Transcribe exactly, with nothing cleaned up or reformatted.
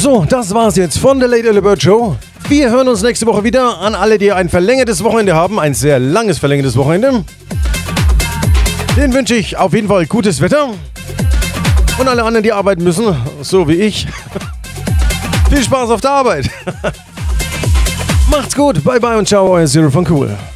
So, das war's jetzt von der Late Early Bird Show. Wir hören uns nächste Woche wieder. An alle, die ein verlängertes Wochenende haben, ein sehr langes verlängertes Wochenende. Den wünsche ich auf jeden Fall gutes Wetter. Und alle anderen, die arbeiten müssen, so wie ich, viel Spaß auf der Arbeit. Macht's gut, bye bye und ciao, euer Zero von Cool.